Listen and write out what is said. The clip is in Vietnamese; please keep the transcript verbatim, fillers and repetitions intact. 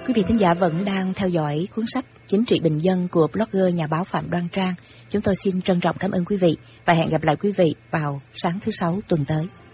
Quý vị thính giả vẫn đang theo dõi cuốn sách Chính trị bình dân của blogger nhà báo Phạm Đoan Trang. Chúng tôi xin trân trọng cảm ơn quý vị và hẹn gặp lại quý vị vào sáng thứ Sáu tuần tới.